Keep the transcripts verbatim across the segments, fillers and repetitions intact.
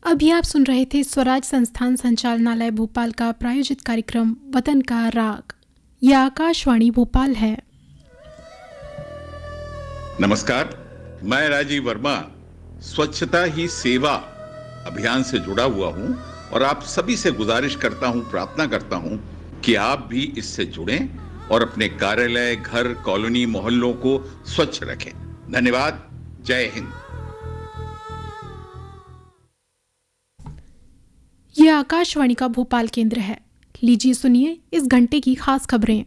अभी आप सुन रहे थे स्वराज संस्थान संचालनालय भोपाल का प्रायोजित कार्यक्रम वतन का राग। यह आकाशवाणी भोपाल है। नमस्कार, मैं राजीव वर्मा स्वच्छता ही सेवा अभियान से जुड़ा हुआ हूं और आप सभी से गुजारिश करता हूं, प्रार्थना करता हूं कि आप भी इससे जुड़ें और अपने कार्यालय, घर, कॉलोनी, मोहल्लों को स्वच्छ रखें। धन्यवाद। जय हिंद। यह आकाशवाणी का भोपाल केंद्र है। लीजिए सुनिए इस घंटे की खास खबरें।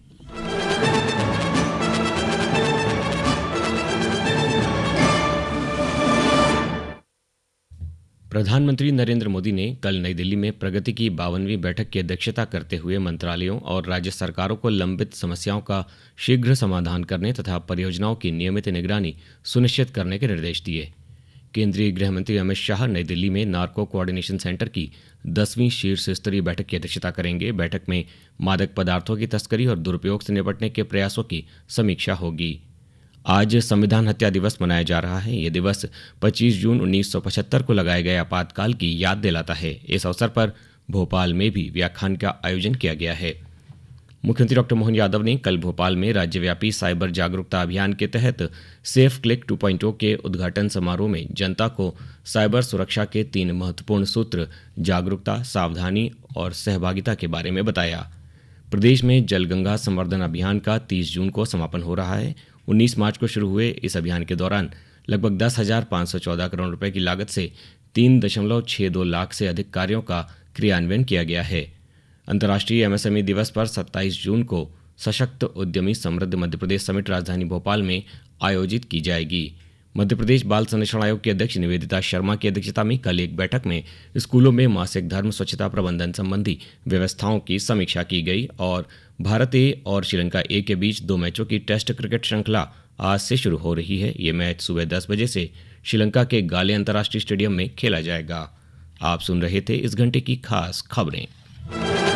प्रधानमंत्री नरेंद्र मोदी ने कल नई दिल्ली में प्रगति की बावनवीं बैठक की अध्यक्षता करते हुए मंत्रालयों और राज्य सरकारों को लंबित समस्याओं का शीघ्र समाधान करने तथा परियोजनाओं की नियमित निगरानी सुनिश्चित करने के निर्देश दिए। केंद्रीय गृह मंत्री अमित शाह नई दिल्ली में नार्को कोऑर्डिनेशन सेंटर की दसवीं शीर्ष स्तरीय बैठक की अध्यक्षता करेंगे। बैठक में मादक पदार्थों की तस्करी और दुरुपयोग से निपटने के प्रयासों की समीक्षा होगी। आज संविधान हत्या दिवस मनाया जा रहा है। ये दिवस पच्चीस जून उन्नीस सौ पचहत्तर को लगाए गए आपातकाल की याद दिलाता है। इस अवसर पर भोपाल में भी व्याख्यान का आयोजन किया गया है। मुख्यमंत्री डॉक्टर मोहन यादव ने कल भोपाल में राज्यव्यापी साइबर जागरूकता अभियान के तहत सेफ क्लिक टू पॉइंट ओ के उद्घाटन समारोह में जनता को साइबर सुरक्षा के तीन महत्वपूर्ण सूत्र जागरूकता, सावधानी और सहभागिता के बारे में बताया। प्रदेश में जलगंगा संवर्धन अभियान का तीस जून को समापन हो रहा है। उन्नीस मार्च को शुरू हुए इस अभियान के दौरान लगभग दस हजार पाँच सौ चौदह करोड़ रुपए की लागत से तीन दशमलव छः दो लाख से अधिक कार्यों का क्रियान्वयन किया गया है। अंतर्राष्ट्रीय एमएसएमई दिवस पर सत्ताईस जून को सशक्त उद्यमी समृद्ध मध्य प्रदेश समिट राजधानी भोपाल में आयोजित की जाएगी। मध्य प्रदेश बाल संरक्षण आयोग की अध्यक्ष निवेदिता शर्मा की अध्यक्षता में कल एक बैठक में स्कूलों में मासिक धर्म स्वच्छता प्रबंधन संबंधी व्यवस्थाओं की समीक्षा की गई और भारत ए और श्रीलंका ए के बीच दो मैचों की टेस्ट क्रिकेट श्रृंखला आज से शुरू हो रही है। ये मैच सुबह दस बजे से श्रीलंका के गाले अंतर्राष्ट्रीय स्टेडियम में खेला जाएगा। आप सुन रहे थे इस घंटे की खास खबरें।